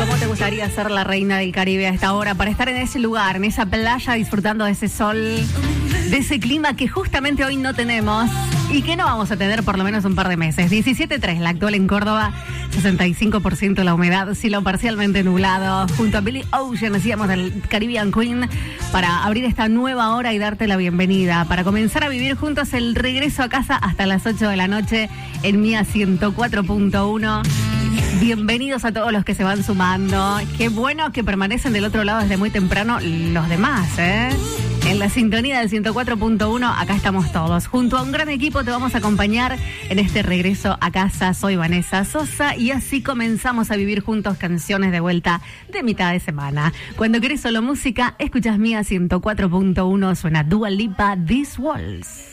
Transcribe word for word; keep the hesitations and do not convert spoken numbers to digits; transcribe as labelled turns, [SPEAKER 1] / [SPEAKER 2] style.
[SPEAKER 1] ¿Cómo te gustaría ser la reina del Caribe a esta hora? Para estar en ese lugar, en esa playa, disfrutando de ese sol, de ese clima que justamente hoy no tenemos y que no vamos a tener por lo menos un par de meses. diecisiete punto tres la actual en Córdoba, sesenta y cinco por ciento la humedad, cielo parcialmente nublado. Junto a Billie Ocean hacíamos del Caribbean Queen para abrir esta nueva hora y darte la bienvenida. Para comenzar a vivir juntos el regreso a casa hasta las ocho de la noche en Mía ciento cuatro punto uno. Bienvenidos a todos los que se van sumando. Qué bueno que permanecen del otro lado desde muy temprano los demás, ¿eh? En la sintonía del ciento cuatro punto uno, acá estamos todos. Junto a un gran equipo te vamos a acompañar en este regreso a casa. Soy Vanessa Sosa y así comenzamos a vivir juntos canciones de vuelta de mitad de semana. Cuando querés solo música, escuchás Mía ciento cuatro punto uno, suena Dua Lipa, These Walls.